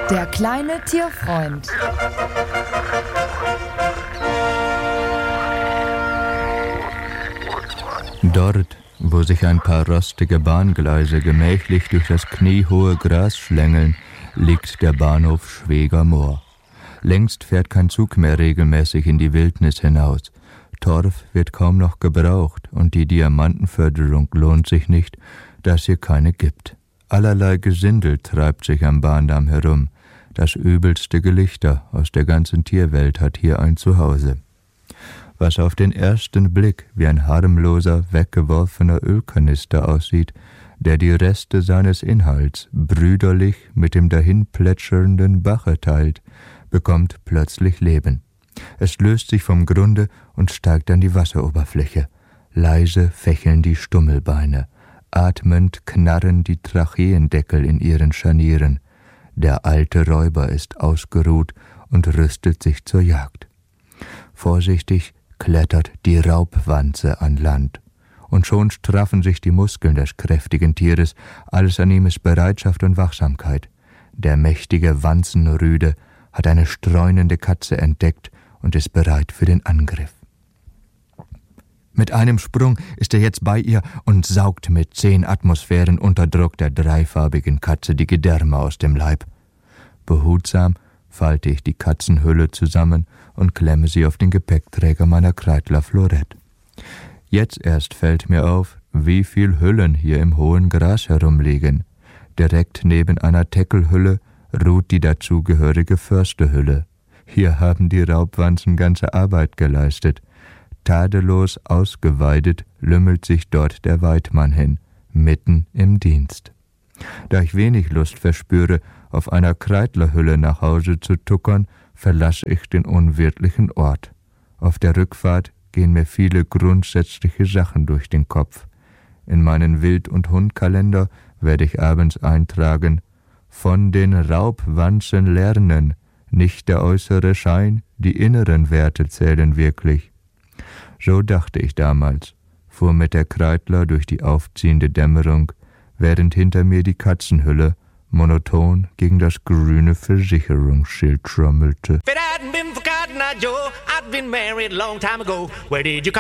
Der kleine Tierfreund. Dort, wo sich ein paar rostige Bahngleise gemächlich durch das kniehohe Gras schlängeln, liegt der Bahnhof Schwegermoor. Längst fährt kein Zug mehr regelmäßig in die Wildnis hinaus. Torf wird kaum noch gebraucht und die Diamantenförderung lohnt sich nicht, da es hier keine gibt. Allerlei Gesindel treibt sich am Bahndamm herum. Das übelste Gelichter aus der ganzen Tierwelt hat hier ein Zuhause. Was auf den ersten Blick wie ein harmloser, weggeworfener Ölkanister aussieht, der die Reste seines Inhalts brüderlich mit dem dahinplätschernden Bache teilt, bekommt plötzlich Leben. Es löst sich vom Grunde und steigt an die Wasseroberfläche. Leise fächeln die Stummelbeine. Atmend knarren die Tracheendeckel in ihren Scharnieren. Der alte Räuber ist ausgeruht und rüstet sich zur Jagd. Vorsichtig klettert die Raubwanze an Land. Und schon straffen sich die Muskeln des kräftigen Tieres, alles an ihm ist Bereitschaft und Wachsamkeit. Der mächtige Wanzenrüde hat eine streunende Katze entdeckt und ist bereit für den Angriff. Mit einem Sprung ist er jetzt bei ihr und saugt mit 10 Atmosphären Unterdruck der dreifarbigen Katze die Gedärme aus dem Leib. Behutsam falte ich die Katzenhülle zusammen und klemme sie auf den Gepäckträger meiner Kreidler Florette. Jetzt erst fällt mir auf, wie viel Hüllen hier im hohen Gras herumliegen. Direkt neben einer Teckelhülle ruht die dazugehörige Försterhülle. Hier haben die Raubwanzen ganze Arbeit geleistet. Tadellos ausgeweidet lümmelt sich dort der Weidmann hin, mitten im Dienst. Da ich wenig Lust verspüre, auf einer Kreidlerhülle nach Hause zu tuckern, verlasse ich den unwirtlichen Ort. Auf der Rückfahrt gehen mir viele grundsätzliche Sachen durch den Kopf. In meinen Wild- und Hundkalender werde ich abends eintragen: Von den Raubwanzen lernen, nicht der äußere Schein, die inneren Werte zählen wirklich. So dachte ich damals, fuhr mit der Kreidler durch die aufziehende Dämmerung, während hinter mir die Katzenhülle monoton gegen das grüne Versicherungsschild trommelte. If it hadn't been for Cotton Eye Joe, I'd been married a long time ago. Where did you